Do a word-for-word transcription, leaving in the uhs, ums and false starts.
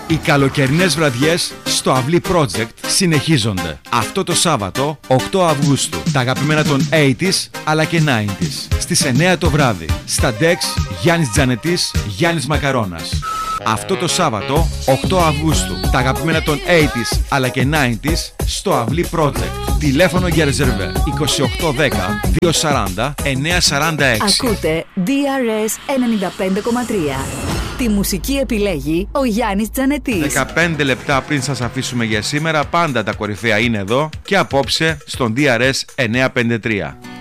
Οι καλοκαιρινές βραδιές στο Αυλή Project συνεχίζονται. Αυτό το Σάββατο, οκτώ Αυγούστου, τα αγαπημένα των ογδόντα αλλά και ενενήντα στις εννιά το βράδυ. Στα ντεξ Γιάννης Τζανετής, Γιάννης Μακαρώνας. Αυτό το Σάββατο, οκτώ Αυγούστου, τα αγαπημένα των ογδόντα αλλά και ενενήντα στο Αυλή Project. Τηλέφωνο για ρεζερβέ είκοσι οκτώ δέκα διακόσια σαράντα εννιακόσια σαράντα έξι. Ακούτε ντι αρ ες ενενήντα πέντε κόμμα τρία. Τη μουσική επιλέγει ο Γιάννης Τζανετής. δεκαπέντε λεπτά πριν σας αφήσουμε για σήμερα, πάντα τα κορυφαία είναι εδώ και απόψε στον ντι αρ ες εννιακόσια πενήντα τρία.